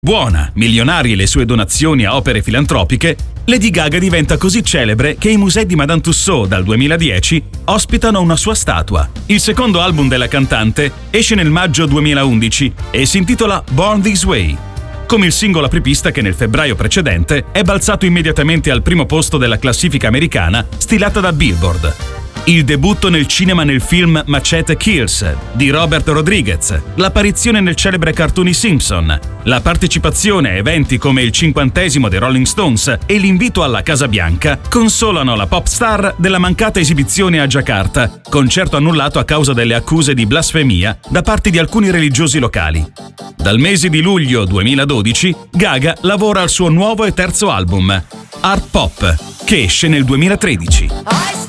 Buona, milionarie le sue donazioni a opere filantropiche, Lady Gaga diventa così celebre che i musei di Madame Tussauds dal 2010 ospitano una sua statua. Il secondo album della cantante esce nel maggio 2011 e si intitola Born This Way. Come il singolo apripista che nel febbraio precedente è balzato immediatamente al primo posto della classifica americana stilata da Billboard. Il debutto nel cinema nel film Machete Kills di Robert Rodriguez, l'apparizione nel celebre cartoon I Simpson, la partecipazione a eventi come il 50° dei Rolling Stones e l'invito alla Casa Bianca consolano la pop star della mancata esibizione a Giacarta, concerto annullato a causa delle accuse di blasfemia da parte di alcuni religiosi locali. Dal mese di luglio 2012 Gaga lavora al suo nuovo e terzo album, Art Pop, che esce nel 2013.